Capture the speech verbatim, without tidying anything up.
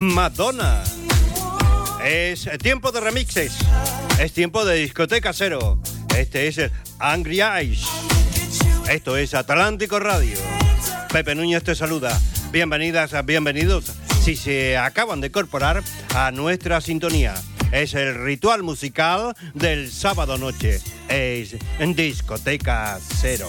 Madonna. Es tiempo de remixes. Es tiempo de discoteca cero. Este es el Angry Eyes. Esto es Atlántico Radio. Pepe Núñez te saluda. Bienvenidas, bienvenidos. Si se acaban de incorporar a nuestra sintonía. Es el ritual musical del sábado noche. Es Discoteca Cero.